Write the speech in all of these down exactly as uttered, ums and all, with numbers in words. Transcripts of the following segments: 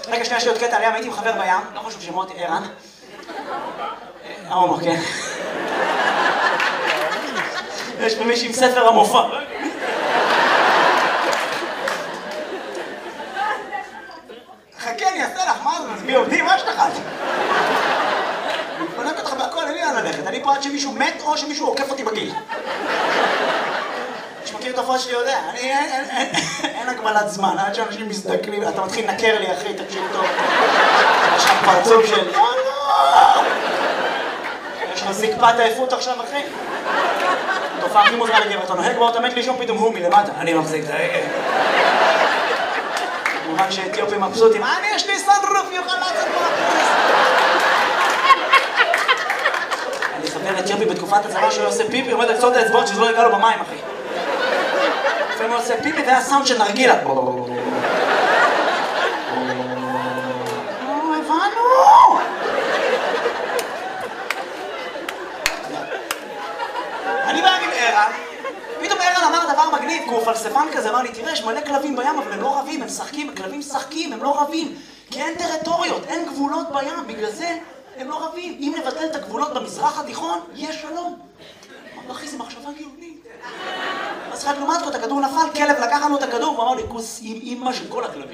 רגע, שנייה, יש לי עוד קטע עליהם, הייתי עם חבר בים, לא חשוב שמות, ערן. ההומו, כן. יש פה מישהי עם ספר המופע. חכה, אני אעשה לך, מה זה? מי עובדים? מה שלך? אני פונק אותך בהכל, אין לי לאן ללכת. אני פה עד שמישהו מת או שמישהו עוקף אותי בגיל. שמכיר את הפרט שלי יודע, אני אין הגבלת זמן, עד שאנשים מזדקנים, אתה מתחיל לנקר לי אחי, תקשיב טוב. יש לך פרצוף של... יש לך זקפת עייפות עכשיו אחי? תופעה הכי מוזרה לגבר, אתה נוהג באות המת לישון פתאום הוא מלמטה. אני מחזיק את ההגה. כמובן שאתיופים מבסוטים, אני יש לי סנרוף יוכל לצאת פה הפרס. אני חבר אתיופי בתקופת הצבא שהוא עושה פיפי, עומד על קצות האצבעות שזה לא יגע לו במים אחי. לפעמים הוא עושה פיפי והיה סאונד של נרגילה. הבנו! אני בא עם ערן, פתאום ערן אמר דבר מגניב, כי הוא פלספן כזה, אמר לי, תראה, יש מלא כלבים בים, אבל הם לא רבים, הם משחקים, הכלבים משחקים, הם לא רבים, כי אין טריטוריות, אין גבולות בים, בגלל זה הם לא רבים. אם נבטל את הגבולות במזרח התיכון, יש שלום. אמר, אחי, זה מחשבה גאונית. אז חייב לעומת כה, את הכדור נפל, כלב לקח לנו את הכדור, והוא אמר לי, כוס עם אימא של כל הכלבים.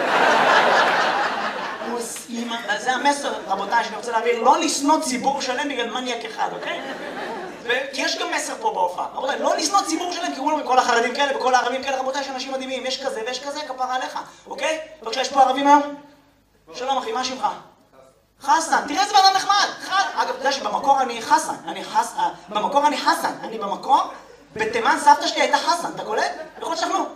כוס אימא, זה המסר, רבותיי, שאני רוצה להעביר, לא לשנוא ציבור שלם בגלל מניאק אחד, אוקיי? כי יש גם מסר פה בהופעה. רבותיי, לא לשנוא ציבור שלם, כי כולם כל החרדים כאלה וכל הערבים כאלה, רבותיי, יש אנשים מדהימים, יש כזה ויש כזה, כפרה עליך, אוקיי? בבקשה, יש פה ערבים היום? שלום אחי, מה שמך? חסן, תראה איזה בן אדם נחמד. אגב, אתה יודע שבמקור אני חסן, אני חסן, במקור אני חסן, אני במקור, בתימן סבתא שלי הייתה חסן, אתה קולט? יכול שכנו.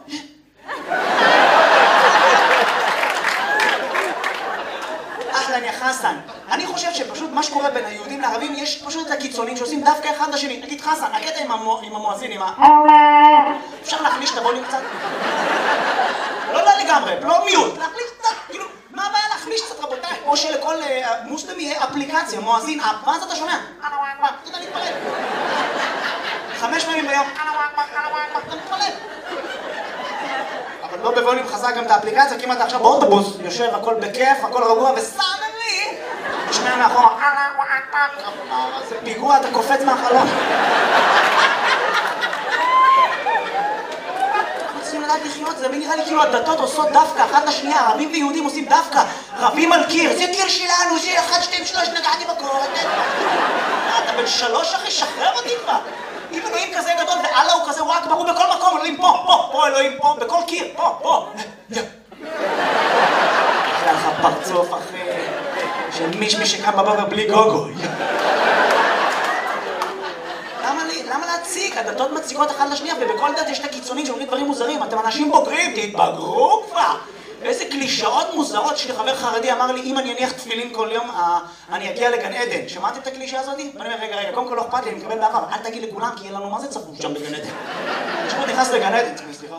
אחלה, אני חסן. אני חושב שפשוט מה שקורה בין היהודים לערבים, יש פשוט את הקיצונים שעושים דווקא אחד לשני. נגיד חסן, הקטע עם המואזין, עם ה... אפשר להחליש את הווליום קצת? לא לא לגמרי, לא מיוט, להחליש קצת, כאילו, מה הבעיה להחליש קצת רבותיי? או שלכל מוסלמי יהיה אפליקציה, מואזין, מה אז אתה שומע? אתה יודע להתפלל. חמש פעמים ביום, אתה מתפלל. אבל לא בווליום חזק גם את האפליקציה, כי אם אתה עכשיו באוטובוס, יושב, הכל בכיף, הכל רגוע, וסאנלי, תשמע מאחורה, זה פיגוע, אתה קופץ מהחלון. אנחנו צריכים לדעת לחיות, זה נראה לי כאילו הדתות עושות דווקא, אחת לשנייה, ערבים ויהודים עושים דווקא, רבים על קיר, זה קיר שלנו, זה אחד, שתיים, שלוש, נגעתי בקור, אתה בן שלוש אחי, שחרר אותי כבר. אם אלוהים כזה גדול ואללה הוא כזה וואק ברור בכל מקום, אלוהים פה, פה, פה אלוהים פה, בכל קיר, פה, פה. אחרי לך פרצוף אחי, של מישמי שקם בבוקר בלי גוגו. למה להציג? הדתות מציקות אחת לשנייה, ובכל דת יש את הקיצונים שאומרים דברים מוזרים. אתם אנשים בוגרים, תתבגרו כבר. איזה קלישאות מוזרות. יש לי חבר חרדי אמר לי, אם אני אניח תפילין כל יום, אני אגיע לגן עדן. שמעתם את הקלישה הזאת? ואני אומר, רגע, רגע, קודם כל לא אכפת לי, אני מקבל באהבה, אבל אל תגיד לכולם, כי אין לנו מה זה צפוף שם בגן עדן. תשמעו, נכנס לגן עדן. סליחה, סליחה.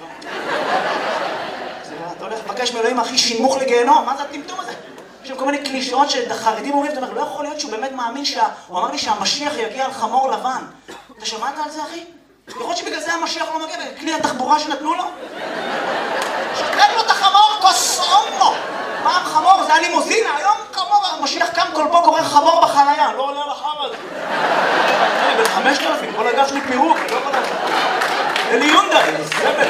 סליחה, אתה הולך לבקש מאלוהים הכי שימוך לגיהנום, מה זה הטמטום הזה? יש שם כל מיני קלישאות שחרדים אומרים, אתה אומר, לא יכול להיות שהוא באמת מאמין שה... הוא אמר לי שהמשיח יגיע על חמור לבן. אתה שמעת על זה, אחי? יכול להיות שבגלל זה המשיח לא מגיע, בכלי התחבורה שנתנו לו? שתק לו את החמור, קוסומו! פעם חמור, זה היה לימוזינה, היום חמור, המשיח קם כל פה קורא חמור בחנייה, לא עולה לחם הזה. אני בן חמשת אלפים, כל הגב שלי פירוק, אני לא יכול לדעת. אלי יונדאי, סבל.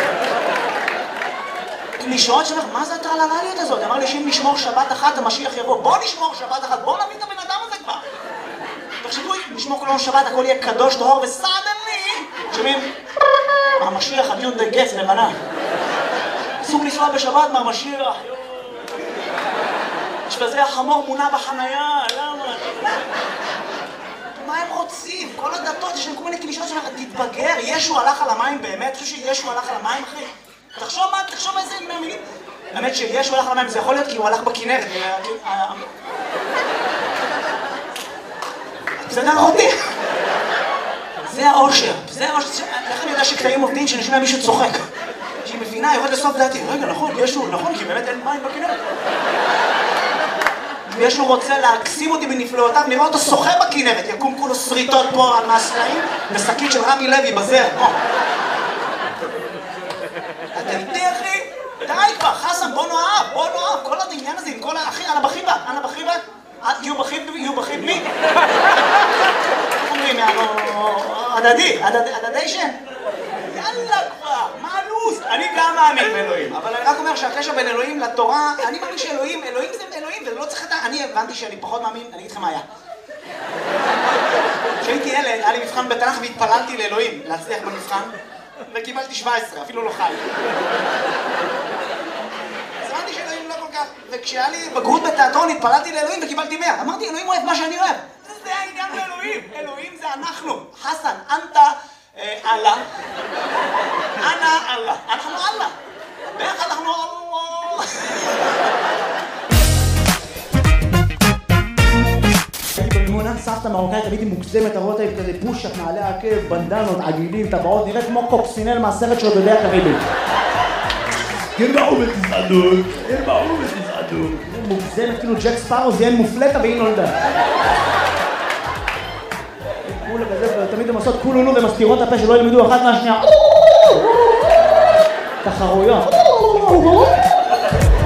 קלישאות שלך, מה זה הטרללליות הזאת? אמר לי שאם נשמור שבת אחת, המשיח יבוא. בוא נשמור שבת אחת, בוא נביא את הבן אדם הזה כבר. תחשבו, נשמור כל יום שבת, הכל יהיה קדוש, טהור וסדני. שומעים? המשיח, הדיונדאי גץ, לבנה. אסור לנסוע בשבת מהמשיח. יש בזה החמור מונה בחנייה, למה? מה הם רוצים? כל הדתות, יש להם כל מיני קלישאות שלך, תתבגר, ישו הלך על המים באמת? חושב שישו הלך על המים, אחי? תחשוב מה, תחשוב איזה מהמילים. האמת שישו הלך על המים, זה יכול להיות כי הוא הלך בכנרת. זה דרך אותי. זה האושר. זה האושר. איך אני יודע שקטעים עובדים שנשמע מישהו צוחק? שהיא מבינה, יורד לסוף דעתי. רגע, נכון, ישו, נכון, כי באמת אין מים בכנרת. וישו רוצה להקסים אותי בנפלאותיו, נראה אותו שוחה בכנרת. יקום כולו שריטות פה על מהסלעים, ושקית של רמי לוי בזר. אתה איתי, אחי? די כבר, חסן, בוא נאהב, בוא נאהב. כל העניין הזה הדדי, הדדיישן. יאללה כבר, מה הלו"ז? אני גם מאמין באלוהים, אבל אני רק אומר שהקשר בין אלוהים לתורה, אני מאמין שאלוהים, אלוהים זה אלוהים, ולא צריך את ה... אני הבנתי שאני פחות מאמין, אני אגיד לכם מה היה. כשהייתי ילד, היה לי מבחן בתנ"ך והתפללתי לאלוהים להצליח במבחן, וקיבלתי שבע עשרה, אפילו לא חי. אז הבנתי שאלוהים לא כל כך, וכשהיה לי בגרות בתיאטרון התפללתי לאלוהים וקיבלתי מאה. אמרתי, אלוהים אוהב מה שאני אוהב. זה העניין לאלוהים, אלוהים זה אנחנו. חסן, אנטה, אללה. אנא אללה. אנחנו אללה. ביחד אנחנו אללה. הייתי במימונה, סבתא מרוקאית, הייתי מוקסמת, הרואות הייתי כזה פושט, נעלי עקב, בנדנות, עגילים, טבעות, נראית כמו קוקסינל מהסרט של שודדי הקריביים. ירבעו בתזעדות, ירבעו בתזעדות. מוגזמת, כאילו ג'ק ספארו זיין מופלטה והיא נולדה. כולה כזה, ותמיד הן עושות כולולו ומסתירות הפה שלא ילמדו אחת מהשנייה. תחרויות.